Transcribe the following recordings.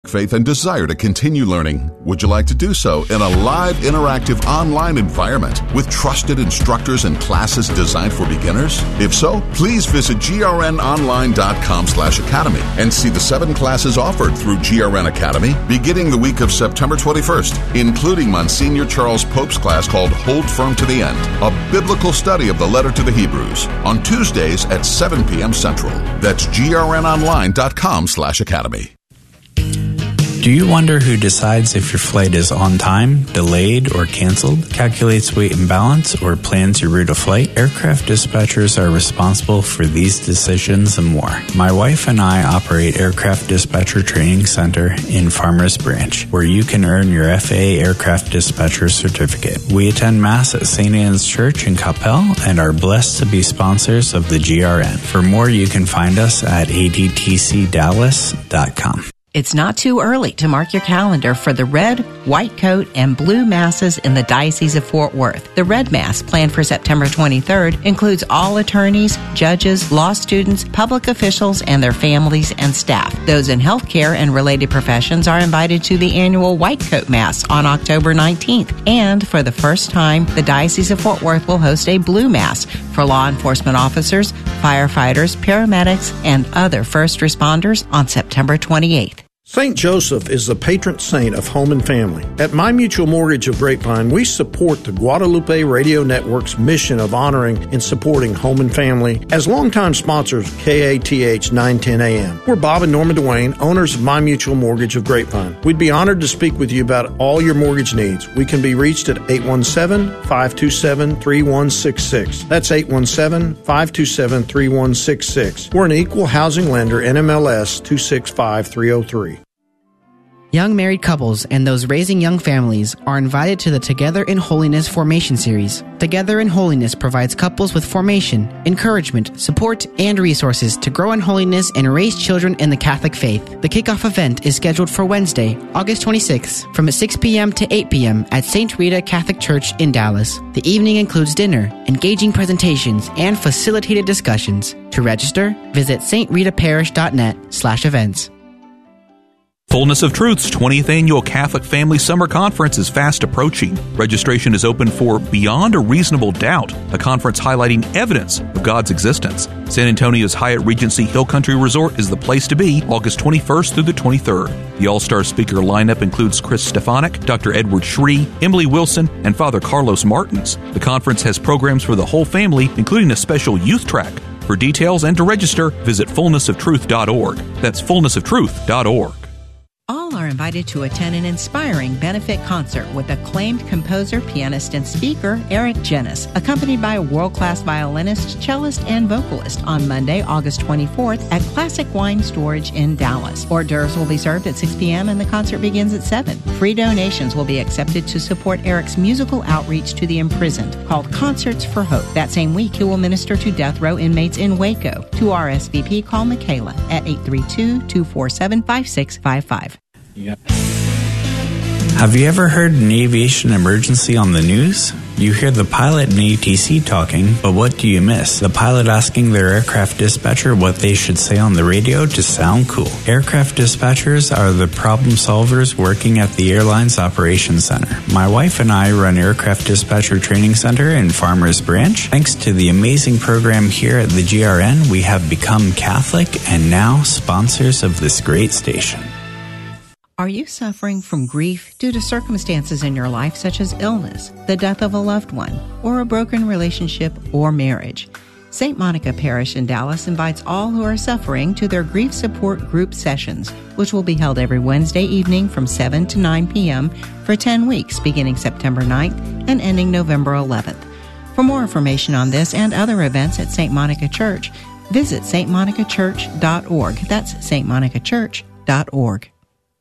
faith and desire to continue learning? Would you like to do so in a live, interactive, online environment with trusted instructors and classes designed for beginners? If so, please visit grnonline.com/academy and see the 7 classes offered through GRN Academy beginning the week of September 21st, including Monsignor Charles Pope's class called Hold Firm to the End, a biblical study of the letter to the Hebrews, on Tuesdays at 7 p.m. Central. That's grnonline.com/academy. Do you wonder who decides if your flight is on time, delayed, or canceled, calculates weight and balance, or plans your route of flight? Aircraft dispatchers are responsible for these decisions and more. My wife and I operate Aircraft Dispatcher Training Center in Farmers Branch, where you can earn your FAA Aircraft Dispatcher certificate. We attend Mass at St. Anne's Church in Coppell and are blessed to be sponsors of the GRN. For more, you can find us at adtcdallas.com. It's not too early to mark your calendar for the red, white coat, and blue masses in the Diocese of Fort Worth. The red mass, planned for September 23rd, includes all attorneys, judges, law students, public officials, and their families and staff. Those in healthcare and related professions are invited to the annual white coat mass on October 19th. And for the first time, the Diocese of Fort Worth will host a blue mass for law enforcement officers, firefighters, paramedics, and other first responders on September 28th. St. Joseph is the patron saint of home and family. At My Mutual Mortgage of Grapevine, we support the Guadalupe Radio Network's mission of honoring and supporting home and family as longtime sponsors of KATH 910 AM. We're Bob and Norma Duane, owners of My Mutual Mortgage of Grapevine. We'd be honored to speak with you about all your mortgage needs. We can be reached at 817-527-3166. That's 817-527-3166. We're an equal housing lender, NMLS 265303. Young married couples and those raising young families are invited to the Together in Holiness Formation Series. Together in Holiness provides couples with formation, encouragement, support, and resources to grow in holiness and raise children in the Catholic faith. The kickoff event is scheduled for Wednesday, August 26th, from 6 p.m. to 8 p.m. at St. Rita Catholic Church in Dallas. The evening includes dinner, engaging presentations, and facilitated discussions. To register, visit stritaparish.net/events. Fullness of Truth's 20th Annual Catholic Family Summer Conference is fast approaching. Registration is open for Beyond a Reasonable Doubt, a conference highlighting evidence of God's existence. San Antonio's Hyatt Regency Hill Country Resort is the place to be August 21st through the 23rd. The all-star speaker lineup includes Chris Stefanik, Dr. Edward Shree, Emily Wilson, and Father Carlos Martins. The conference has programs for the whole family, including a special youth track. For details and to register, visit fullnessoftruth.org. That's fullnessoftruth.org. All are invited to attend an inspiring benefit concert with acclaimed composer, pianist, and speaker Eric Genis, accompanied by a world-class violinist, cellist, and vocalist on Monday, August 24th at Classic Wine Storage in Dallas. Hors d'oeuvres will be served at 6 p.m. and the concert begins at 7. Free donations will be accepted to support Eric's musical outreach to the imprisoned, called Concerts for Hope. That same week, he will minister to death row inmates in Waco. To RSVP, call Michaela at 832-247-5655. Have you ever heard an aviation emergency on the news? You hear the pilot and ATC talking, but what do you miss? The pilot asking their aircraft dispatcher what they should say on the radio to sound cool. Aircraft dispatchers are the problem solvers working at the airline's operations center. My wife and I run Aircraft Dispatcher Training Center in Farmers Branch. Thanks to the amazing program here at the GRN, we have become Catholic and now sponsors of this great station. Are you suffering from grief due to circumstances in your life such as illness, the death of a loved one, or a broken relationship or marriage? St. Monica Parish in Dallas invites all who are suffering to their grief support group sessions, which will be held every Wednesday evening from 7 to 9 p.m. for 10 weeks beginning September 9th and ending November 11th. For more information on this and other events at St. Monica Church, visit stmonicachurch.org. That's stmonicachurch.org.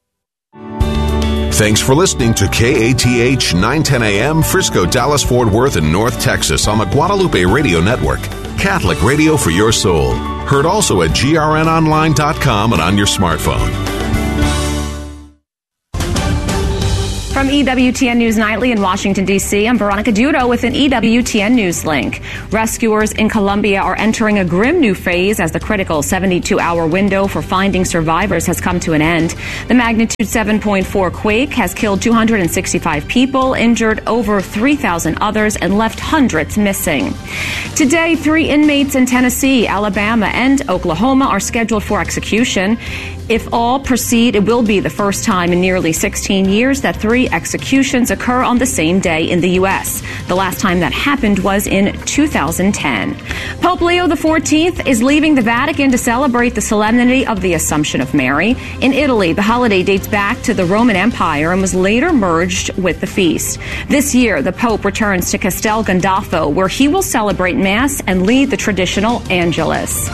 Thanks for listening to KATH 910 AM, Frisco, Dallas, Fort Worth, and North Texas on the Guadalupe Radio Network. Catholic radio for your soul. Heard also at grnonline.com and on your smartphone. From EWTN News Nightly in Washington, D.C., I'm Veronica Dudo with an EWTN News link. Rescuers in Colombia are entering a grim new phase as the critical 72-hour window for finding survivors has come to an end. The magnitude 7.4 quake has killed 265 people, injured over 3,000 others, and left hundreds missing. Today, 3 inmates in Tennessee, Alabama, and Oklahoma are scheduled for execution. If all proceed, it will be the first time in nearly 16 years that 3 executions occur on the same day in the U.S. The last time that happened was in 2010. Pope Leo XIV is leaving the Vatican to celebrate the solemnity of the Assumption of Mary. In Italy, the holiday dates back to the Roman Empire and was later merged with the feast. This year, the Pope returns to Castel Gandolfo, where he will celebrate Mass and lead the traditional Angelus.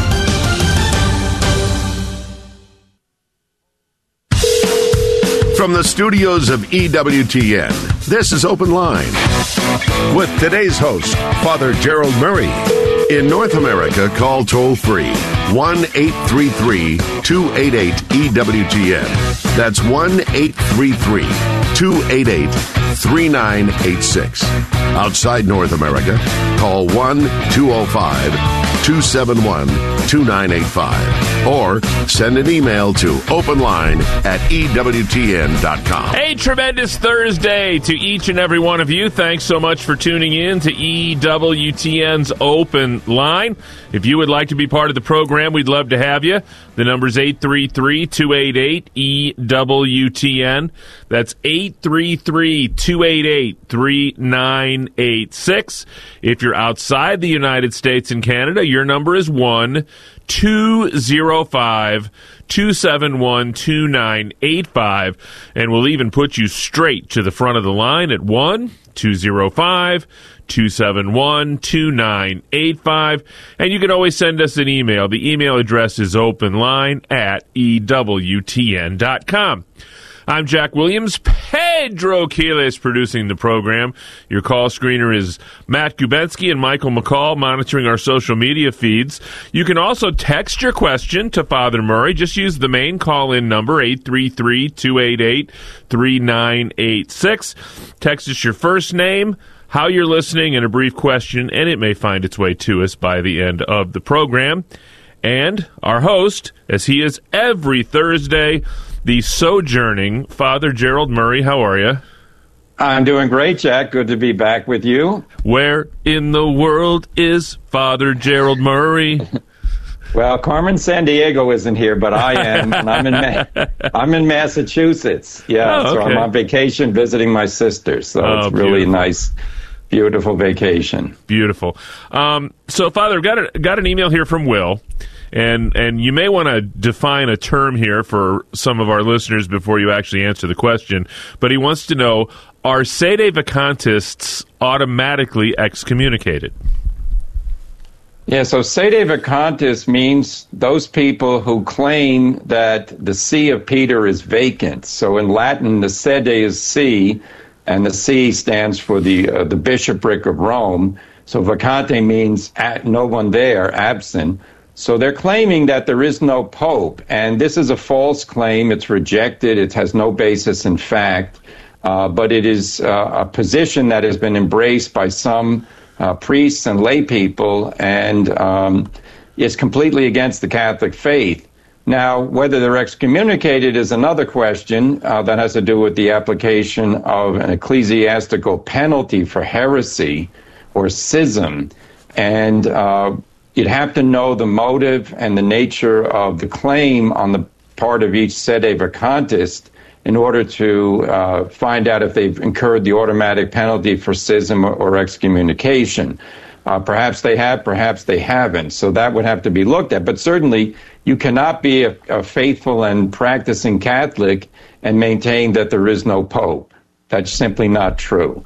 From the studios of EWTN, this is Open Line with today's host, Father Gerald Murray. In North America, call toll-free 1-833-288-EWTN. That's 1-833-288-3986. Outside North America, call 1-205-271-2985. Or send an email to openline@EWTN.com. Hey, tremendous Thursday to each and every one of you. Thanks so much for tuning in to EWTN's Open Line. If you would like to be part of the program, we'd love to have you. The number is 833-288-EWTN. That's 833-288-3986. If you're outside the United States and Canada, your number is 1-205-271-2985. And we'll even put you straight to the front of the line at 1-205-271-2985. And you can always send us an email. The email address is openline@EWTN.com. I'm Jack Williams. Pedro Quiles producing the program. Your call screener is Matt Gubensky and Michael McCall monitoring our social media feeds. You can also text your question to Father Murray. Just use the main call-in number, 833-288-3986. Text us your first name, how you're listening, and a brief question, and it may find its way to us by the end of the program. And our host, as he is every Thursday, the sojourning Father Gerald Murray. How are you? I'm doing great, Jack. Good to be back with you. Where in the world is Father Gerald Murray? Well, Carmen Sandiego isn't here, but I am, and I'm in Massachusetts. Yeah, so I'm on vacation visiting my sister. So it's really nice, beautiful vacation. Beautiful. So, Father, I've got an email here from Will. And you may want to define a term here for some of our listeners before you actually answer the question. But he wants to know, are sede vacantists automatically excommunicated? Yeah, so sede vacantis means those people who claim that the see of Peter is vacant. So in Latin, the sede is see, and the see stands for the bishopric of Rome. So vacante means no one there, absent. So they're claiming that there is no pope, and this is a false claim. It's rejected. It has no basis in fact, but it is a position that has been embraced by some priests and lay people, and is completely against the Catholic faith. Now, whether they're excommunicated is another question that has to do with the application of an ecclesiastical penalty for heresy or schism, and you'd have to know the motive and the nature of the claim on the part of each sede vacantist in order to find out if they've incurred the automatic penalty for schism or excommunication. Perhaps they have, perhaps they haven't. So that would have to be looked at. But certainly you cannot be a faithful and practicing Catholic and maintain that there is no pope. That's simply not true.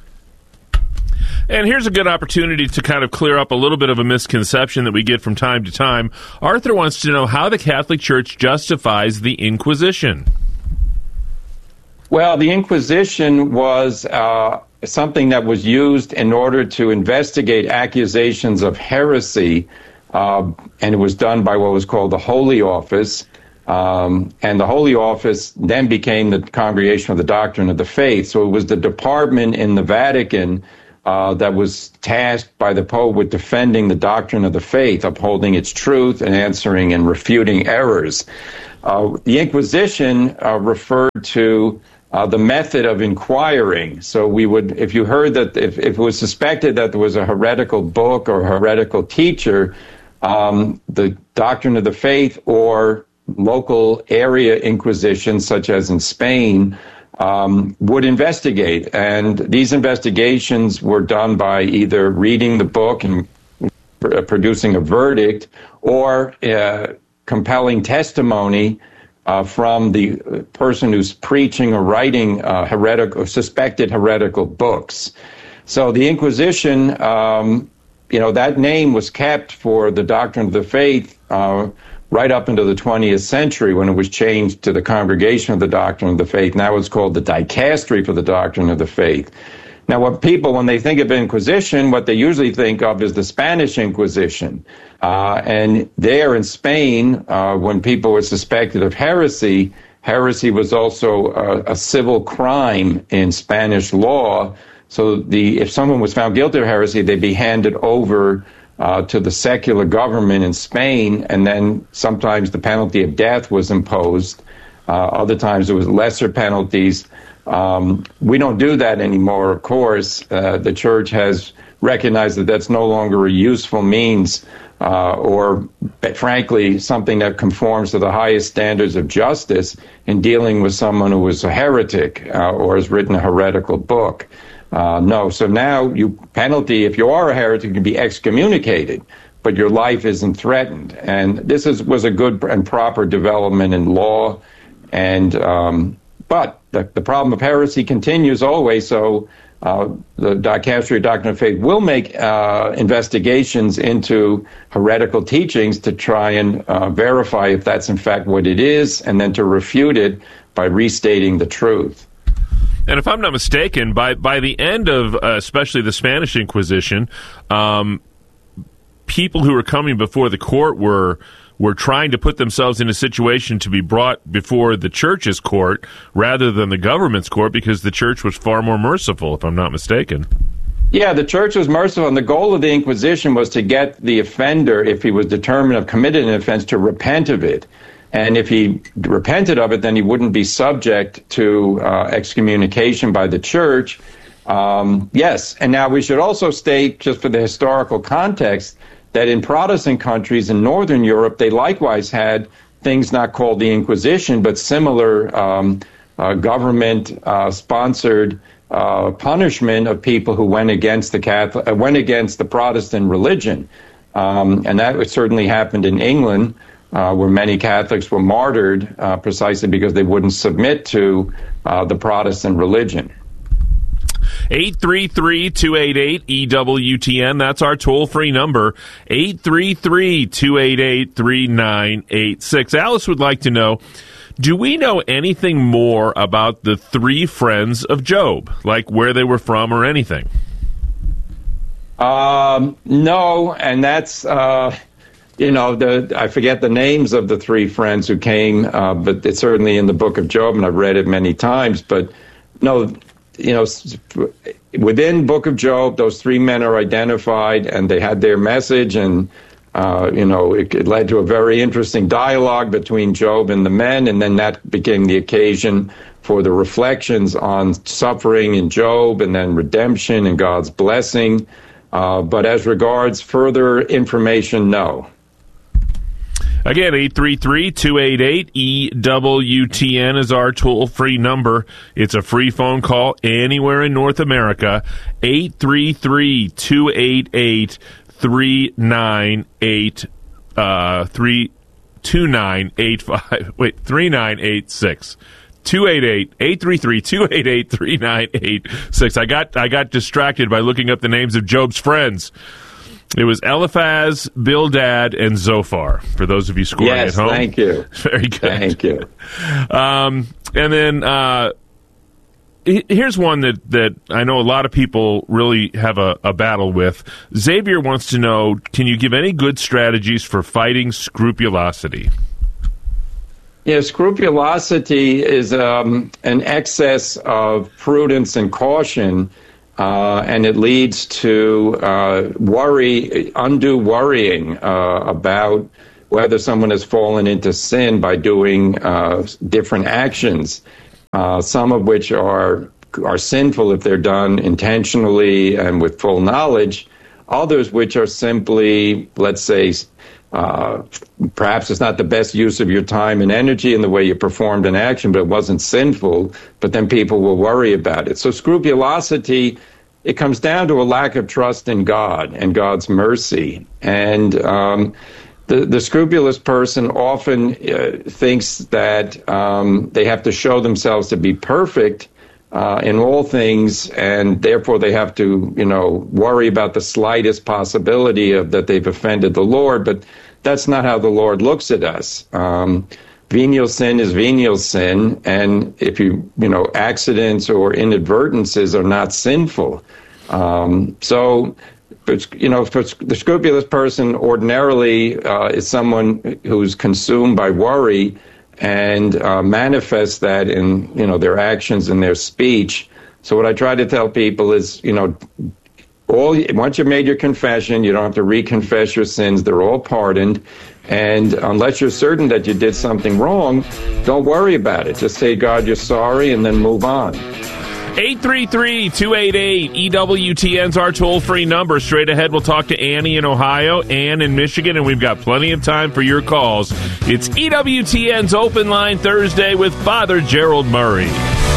And here's a good opportunity to kind of clear up a little bit of a misconception that we get from time to time. Arthur wants to know how the Catholic Church justifies the Inquisition. Well, the Inquisition was something that was used in order to investigate accusations of heresy, and it was done by what was called the Holy Office. And the Holy Office then became the Congregation of the Doctrine of the Faith. So it was the department in the Vatican that was tasked by the Pope with defending the doctrine of the faith, upholding its truth, and answering and refuting errors. The Inquisition referred to the method of inquiring. So we would, if you heard that, if it was suspected that there was a heretical book or heretical teacher, the doctrine of the faith or local area inquisitions, such as in Spain, would investigate. And these investigations were done by either reading the book and producing a verdict or compelling testimony from the person who's preaching or writing heretical or suspected heretical books. So the Inquisition, that name was kept for the doctrine of the faith right up into the 20th century, when it was changed to the Congregation of the Doctrine of the Faith. Now it's called the Dicastery for the Doctrine of the Faith. Now, when they think of Inquisition, what they usually think of is the Spanish Inquisition. And there in Spain, when people were suspected of heresy, heresy was also a civil crime in Spanish law. So if someone was found guilty of heresy, they'd be handed over to the secular government in Spain, and then sometimes the penalty of death was imposed. Other times it was lesser penalties. We don't do that anymore, of course. The church has recognized that that's no longer a useful means or, frankly, something that conforms to the highest standards of justice in dealing with someone who was a heretic or has written a heretical book. No, so now penalty, if you are a heretic, you can be excommunicated, but your life isn't threatened. And this was a good and proper development in law. And but the problem of heresy continues always. So the Dicastery Doctrine of Faith will make investigations into heretical teachings to try and verify if that's in fact what it is, and then to refute it by restating the truth. And if I'm not mistaken, by the end of especially the Spanish Inquisition, people who were coming before the court were trying to put themselves in a situation to be brought before the church's court rather than the government's court, because the church was far more merciful, if I'm not mistaken. Yeah, the church was merciful, and the goal of the Inquisition was to get the offender, if he was determined to have committed an offense, to repent of it. And if he repented of it, then he wouldn't be subject to excommunication by the church. Yes, and now we should also state, just for the historical context, that in Protestant countries in Northern Europe, they likewise had things not called the Inquisition, but similar government-sponsored punishment of people who went against the Protestant religion, and that certainly happened in England. Where many Catholics were martyred precisely because they wouldn't submit to the Protestant religion. 833-288-EWTN. That's our toll-free number, 833-288-3986. Alice would like to know, do we know anything more about the three friends of Job, like where they were from or anything? No, and that's... I forget the names of the three friends who came, but it's certainly in the book of Job, and I've read it many times. But no, within book of Job, those three men are identified, and they had their message, and it led to a very interesting dialogue between Job and the men, and then that became the occasion for the reflections on suffering in Job, and then redemption and God's blessing. But as regards further information, no. Again, 833-288-EWTN is our toll-free number. It's a free phone call anywhere in North America. 3986. 288-833-288-3986. I got distracted by looking up the names of Job's friends. It was Eliphaz, Bildad, and Zophar, for those of you scoring at home. Yes, thank you. Very good. Thank you. And then here's one that I know a lot of people really have a battle with. Xavier wants to know, can you give any good strategies for fighting scrupulosity? Yeah, scrupulosity is an excess of prudence and caution, and it leads to undue worrying about whether someone has fallen into sin by doing different actions, some of which are sinful if they're done intentionally and with full knowledge, others which are simply, let's say, perhaps it's not the best use of your time and energy in the way you performed an action, but it wasn't sinful, but then people will worry about it. So scrupulosity, it comes down to a lack of trust in God and God's mercy. And the scrupulous person often thinks that they have to show themselves to be perfect in all things, and therefore they have to, worry about the slightest possibility of that they've offended the Lord. But that's not how the Lord looks at us. Venial sin is venial sin, and if accidents or inadvertences are not sinful. So the scrupulous person ordinarily is someone who's consumed by worry and manifests that in their actions and their speech. So what I try to tell people is, once you've made your confession, you don't have to reconfess your sins. They're all pardoned. And unless you're certain that you did something wrong, don't worry about it. Just say, God, you're sorry, and then move on. 833-288-EWTN's our toll-free number. Straight ahead, we'll talk to Annie in Ohio, Ann in Michigan, and we've got plenty of time for your calls. It's EWTN's Open Line Thursday with Father Gerald Murray.